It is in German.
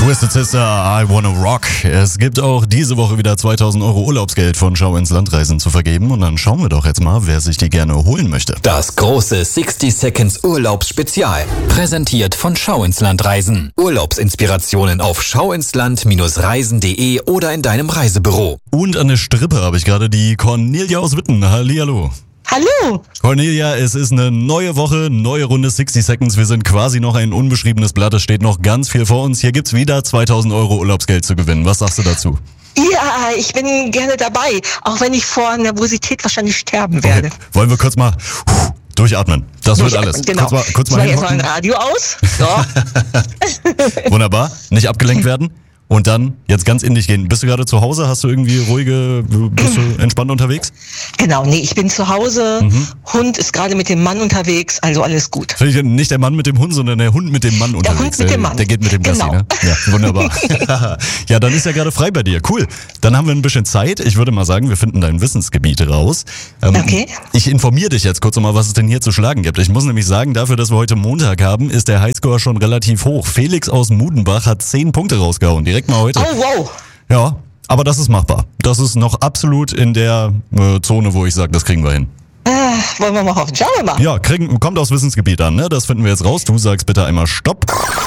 Twisted Sister, I Wanna Rock. Es gibt auch diese Woche wieder 2000 Euro Urlaubsgeld von Schau ins Land Reisen zu vergeben. Und dann schauen wir doch jetzt mal, wer sich die gerne holen möchte. Das große 60 Seconds Urlaubsspezial. Präsentiert von Schau ins Land Reisen. Urlaubsinspirationen auf schauinsland-reisen.de oder in deinem Reisebüro. Und an der Strippe habe ich gerade die Cornelia aus Witten. Hallihallo. Hallo! Cornelia, es ist eine neue Woche, neue Runde 60 Seconds. Wir sind quasi noch ein unbeschriebenes Blatt. Es steht noch ganz viel vor uns. Hier gibt's wieder 2000 Euro Urlaubsgeld zu gewinnen. Was sagst du dazu? Ja, ich bin gerne dabei, auch wenn ich vor Nervosität wahrscheinlich sterben werde. Okay. Wollen wir kurz mal durchatmen? Das wird alles. Genau. Kurz mal jetzt mal ein Radio aus. So. Wunderbar. Nicht abgelenkt werden. Und dann jetzt ganz in dich gehen. Bist du gerade zu Hause? Hast du irgendwie bist du entspannt unterwegs? Genau, nee, ich bin zu Hause. Hund ist gerade mit dem Mann unterwegs, also alles gut. Finde ich nicht der Mann mit dem Hund, sondern der Hund mit dem Mann unterwegs. Der Hund mit dem Mann. Der geht mit dem Gassi, Genau. ne? Ja, wunderbar. Ja, dann ist ja gerade frei bei dir. Cool. Dann haben wir ein bisschen Zeit. Ich würde mal sagen, wir finden dein Wissensgebiet raus. Okay. Ich informiere dich jetzt kurz nochmal, was es denn hier zu schlagen gibt. Ich muss nämlich sagen, dafür, dass wir heute Montag haben, ist der Highscore schon relativ hoch. Felix aus Mudenbach hat 10 Punkte rausgehauen. Direkt mal heute. Oh, wow. Ja, aber das ist machbar. Das ist noch absolut in der Zone, wo ich sage, das kriegen wir hin. Wollen wir mal hoffen. Schauen wir mal. Ja, kommt aus Wissensgebiet an, ne? Das finden wir jetzt raus. Du sagst bitte einmal Stopp.